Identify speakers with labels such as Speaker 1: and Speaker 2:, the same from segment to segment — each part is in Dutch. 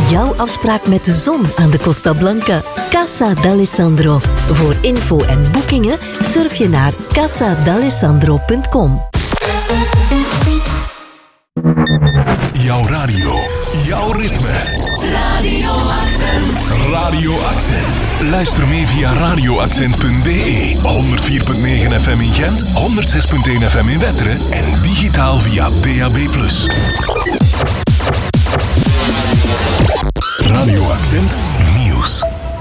Speaker 1: jouw afspraak met de zon aan de Costa Blanca. Casa d'Alessandro. Voor info en boekingen surf je naar casadalessandro.com.
Speaker 2: Jouw radio, jouw ritme.
Speaker 3: Radio Accent.
Speaker 2: Radio Accent. Luister mee via radioaccent.be. 104.9 FM in Gent, 106.1 FM in Wetteren en digitaal via DAB+. Radio Accent Nieuws.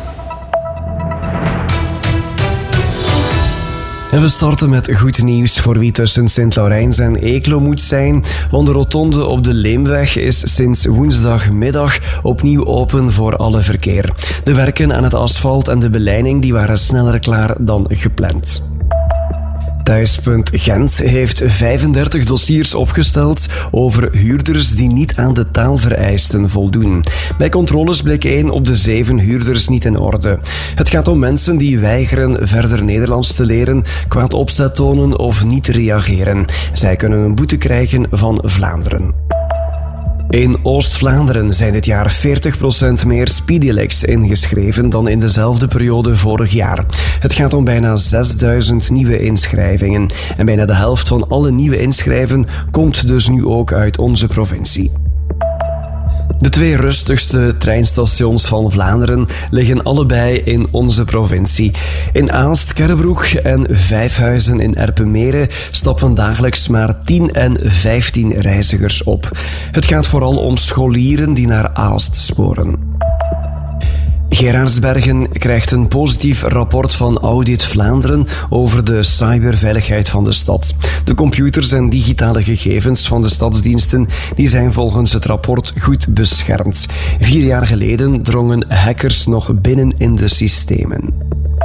Speaker 4: En we starten met goed nieuws voor wie tussen Sint-Laurijns en Eeklo moet zijn, want de rotonde op de Leemweg is sinds woensdagmiddag opnieuw open voor alle verkeer. De werken aan het asfalt en de belijning die waren sneller klaar dan gepland. Thuispunt Gent heeft 35 dossiers opgesteld over huurders die niet aan de taalvereisten voldoen. Bij controles bleek 1 op de 7 huurders niet in orde. Het gaat om mensen die weigeren verder Nederlands te leren, kwaad opzet tonen of niet reageren. Zij kunnen een boete krijgen van Vlaanderen. In Oost-Vlaanderen zijn dit jaar 40% meer Speedylegs ingeschreven dan in dezelfde periode vorig jaar. Het gaat om bijna 6000 nieuwe inschrijvingen. En bijna de helft van alle nieuwe inschrijven komt dus nu ook uit onze provincie. De 2 rustigste treinstations van Vlaanderen liggen allebei in onze provincie. In Aalst-Kerrebroek en Vijfhuizen in Erpenmeren stappen dagelijks maar 10 en 15 reizigers op. Het gaat vooral om scholieren die naar Aalst sporen. Geraardsbergen krijgt een positief rapport van Audit Vlaanderen over de cyberveiligheid van de stad. De computers en digitale gegevens van de stadsdiensten die zijn volgens het rapport goed beschermd. 4 jaar geleden drongen hackers nog binnen in de systemen.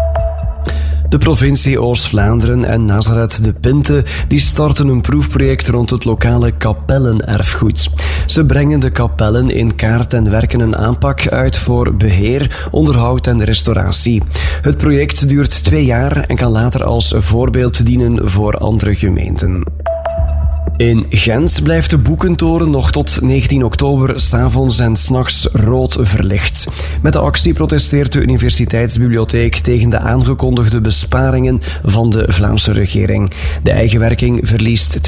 Speaker 4: De provincie Oost-Vlaanderen en Nazareth de Pinte die starten een proefproject rond het lokale kapellenerfgoed. Ze brengen de kapellen in kaart en werken een aanpak uit voor beheer, onderhoud en restauratie. Het project duurt 2 jaar en kan later als voorbeeld dienen voor andere gemeenten. In Gent blijft de Boekentoren nog tot 19 oktober 's avonds en 's nachts rood verlicht. Met de actie protesteert de Universiteitsbibliotheek tegen de aangekondigde besparingen van de Vlaamse regering. De eigenwerking verliest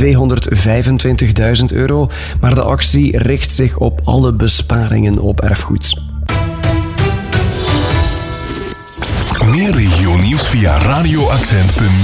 Speaker 4: €225.000, maar de actie richt zich op alle besparingen op erfgoed.
Speaker 2: Meer regionieuws via radioaccent.be.